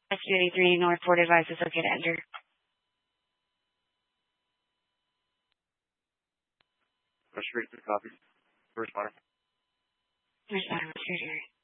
SQ83 Northport advises okay to enter. Frustrated copy. Responder. Responder, what's your